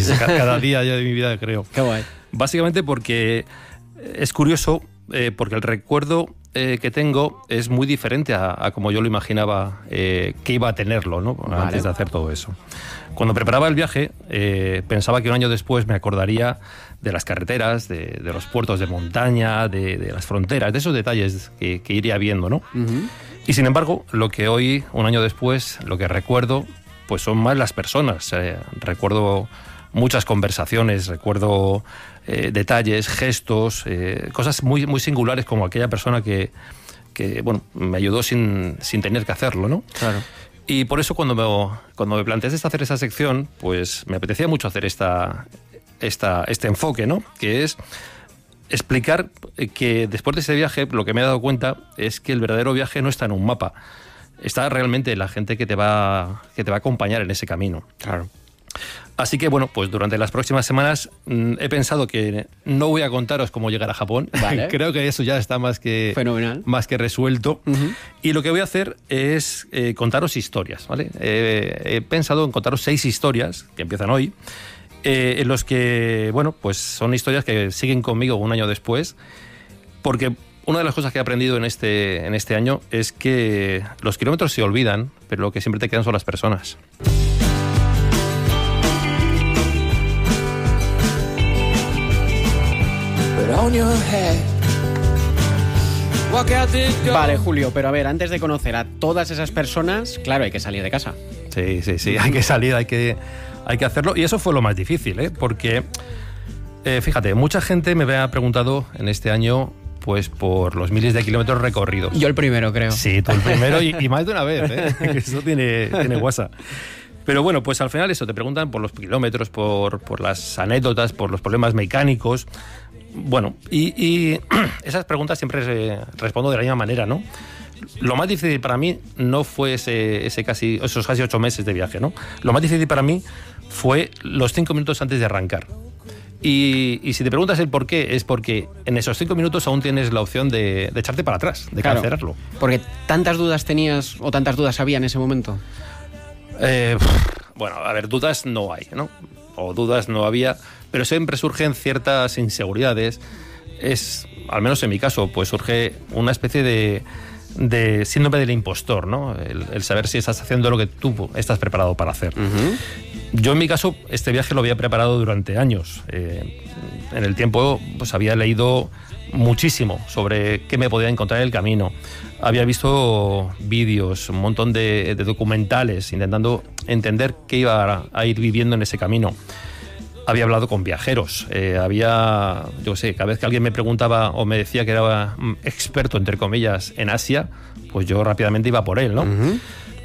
cada día de mi vida, creo. Qué guay. Básicamente porque es curioso, porque el recuerdo que tengo es muy diferente a como yo lo imaginaba que iba a tenerlo, ¿no? Vale. Antes de hacer todo eso. Cuando preparaba el viaje, pensaba que un año después me acordaría de las carreteras, de los puertos de montaña, de las fronteras, de esos detalles que iría viendo, ¿no? Uh-huh. Y sin embargo, lo que hoy, un año después, lo que recuerdo, pues son más las personas. Recuerdo muchas conversaciones, recuerdo detalles, gestos, cosas muy, muy singulares, como aquella persona que bueno, me ayudó sin tener que hacerlo, ¿no? Claro. Y por eso cuando me planteaste hacer esa sección, pues me apetecía mucho hacer este enfoque, ¿no? Que es explicar que después de ese viaje lo que me he dado cuenta es que el verdadero viaje no está en un mapa, está realmente la gente que te va a acompañar en ese camino. Claro. Así que bueno, pues durante las próximas semanas he pensado que no voy a contaros cómo llegar a Japón. Vale. Creo que eso ya está fenomenal, más que resuelto. Uh-huh. Y lo que voy a hacer es contaros historias, ¿vale? He pensado en contaros 6 historias que empiezan hoy, en los que, bueno, pues son historias que siguen conmigo un año después, porque una de las cosas que he aprendido en este año es que los kilómetros se olvidan, pero lo que siempre te quedan son las personas. Vale, Julio, pero a ver, antes de conocer a todas esas personas, claro, hay que salir de casa. Sí, hay que salir, hay que hacerlo. Y eso fue lo más difícil, porque, fíjate, mucha gente me ha preguntado en este año, pues por los miles de kilómetros recorridos. Yo el primero, creo. Sí, tú el primero y más de una vez, que eso tiene WhatsApp. Pero bueno, pues al final eso, te preguntan por los kilómetros, por las anécdotas, por los problemas mecánicos. Bueno, y esas preguntas siempre respondo de la misma manera, ¿no? Lo más difícil para mí no fue esos casi 8 meses de viaje, ¿no? Lo más difícil para mí fue los 5 minutos antes de arrancar. Y si te preguntas el por qué, es porque en esos 5 minutos aún tienes la opción de echarte para atrás, de cancelarlo. Porque tantas dudas tenías o tantas dudas había en ese momento. Bueno, a ver, dudas no hay, ¿no? O dudas no había, pero siempre surgen ciertas inseguridades. Al menos en mi caso, pues surge una especie de síndrome del impostor, ¿no? El saber si estás haciendo lo que tú estás preparado para hacer. Uh-huh. Yo, en mi caso, este viaje lo había preparado durante años. En el tiempo, pues había leído muchísimo sobre qué me podía encontrar en el camino. Había visto vídeos, un montón de documentales, intentando entender qué iba a ir viviendo en ese camino. Había hablado con viajeros, cada vez que alguien me preguntaba o me decía que era experto, entre comillas, en Asia, pues yo rápidamente iba por él, ¿no? Uh-huh.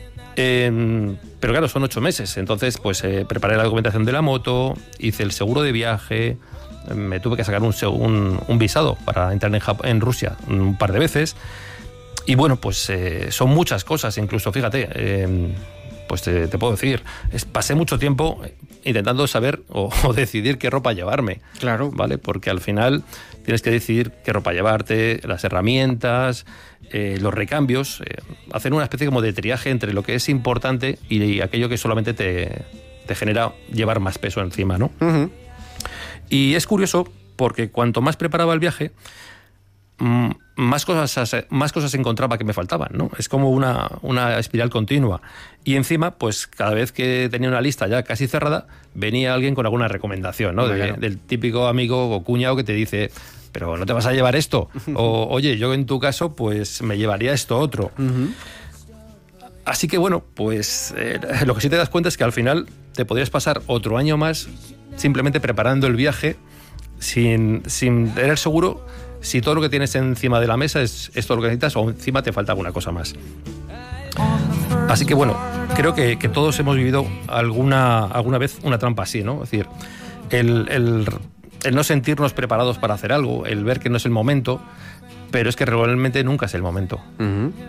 Pero claro, son 8 meses, entonces pues preparé la documentación de la moto, hice el seguro de viaje, me tuve que sacar un visado para entrar en Rusia un par de veces, y bueno, pues son muchas cosas, incluso, fíjate, pues te puedo decir, pasé mucho tiempo intentando saber o decidir qué ropa llevarme. Claro. ¿Vale? Porque al final tienes que decidir qué ropa llevarte, las herramientas, los recambios, hacer una especie como de triaje entre lo que es importante y aquello que solamente te genera llevar más peso encima, ¿no? Uh-huh. Y es curioso porque cuanto más preparaba el viaje, más cosas encontraba que me faltaban, ¿no? Es como una espiral continua. Y encima, pues cada vez que tenía una lista ya casi cerrada, venía alguien con alguna recomendación, ¿no? Del típico amigo o cuñado que te dice, pero ¿no te vas a llevar esto? O, oye, yo en tu caso, pues me llevaría esto otro. Uh-huh. Así que bueno, pues lo que sí te das cuenta es que al final te podrías pasar otro año más simplemente preparando el viaje sin tener seguro si todo lo que tienes encima de la mesa es todo lo que necesitas o encima te falta alguna cosa más. Así que bueno, creo que todos hemos vivido alguna vez una trampa así, ¿no? Es decir, el no sentirnos preparados para hacer algo, el ver que no es el momento, pero es que realmente nunca es el momento. Uh-huh.